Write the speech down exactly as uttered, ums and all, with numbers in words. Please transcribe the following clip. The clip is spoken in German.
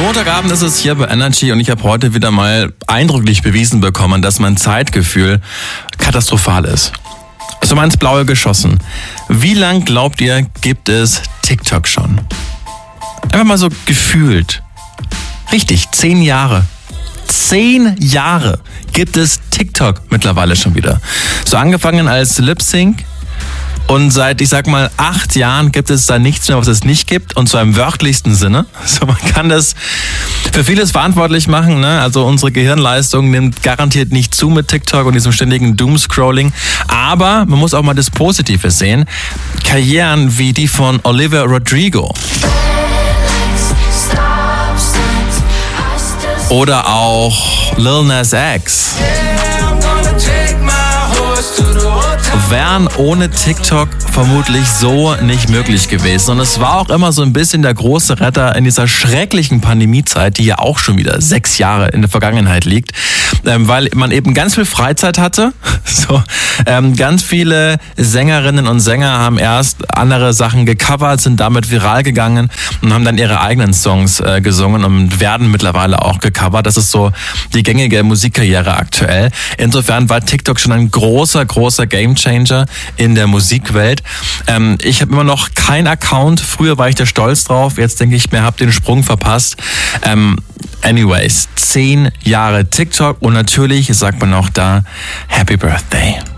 Montagabend ist es hier bei Energy und ich habe heute wieder mal eindrücklich bewiesen bekommen, dass mein Zeitgefühl katastrophal ist. Also mal ins Blaue geschossen. Wie lang glaubt ihr, gibt es TikTok schon? Einfach mal so gefühlt. Richtig, zehn Jahre. Zehn Jahre gibt es TikTok mittlerweile schon wieder. So angefangen als Lip-Sync. Und seit, ich sag mal, acht Jahren gibt es da nichts mehr, was es nicht gibt. Und zwar im wörtlichsten Sinne. So, man kann das für vieles verantwortlich machen, ne? Also unsere Gehirnleistung nimmt garantiert nicht zu mit TikTok und diesem ständigen Doomscrolling. Aber man muss auch mal das Positive sehen. Karrieren wie die von Olivia Rodrigo. Oder auch Lil Nas X. Wären ohne TikTok vermutlich so nicht möglich gewesen. Und es war auch immer so ein bisschen der große Retter in dieser schrecklichen Pandemiezeit, die ja auch schon wieder sechs Jahre in der Vergangenheit liegt, ähm, weil man eben ganz viel Freizeit hatte. So, ähm, ganz viele Sängerinnen und Sänger haben erst andere Sachen gecovert, sind damit viral gegangen und haben dann ihre eigenen Songs äh, gesungen und werden mittlerweile auch gecovert. Das ist so die gängige Musikkarriere aktuell. Insofern war TikTok schon ein großer, großer Gamechanger in der Musikwelt. Ähm, ich habe immer noch keinen Account. Früher war ich da stolz drauf. Jetzt denke ich mir, habe den Sprung verpasst. Ähm, anyways, zehn Jahre TikTok und natürlich sagt man auch da Happy Birthday.